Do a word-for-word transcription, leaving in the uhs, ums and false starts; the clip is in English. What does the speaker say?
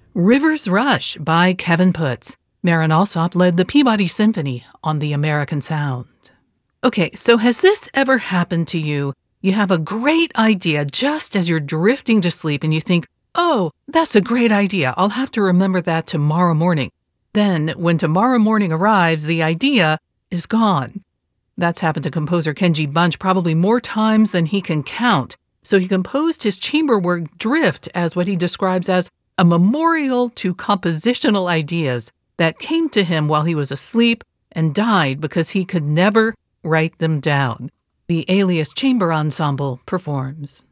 River's Rush by Kevin Putz. Marin Alsop led the Peabody Symphony on the American Sound. Okay, so has this ever happened to you? You have a great idea just as you're drifting to sleep and you think, oh, that's a great idea. I'll have to remember that tomorrow morning. Then, when tomorrow morning arrives, the idea is gone. That's happened to composer Kenji Bunch probably more times than he can count. So he composed his chamber work Drift as what he describes as a memorial to compositional ideas that came to him while he was asleep and died because he could never write them down. The Alias Chamber Ensemble performs.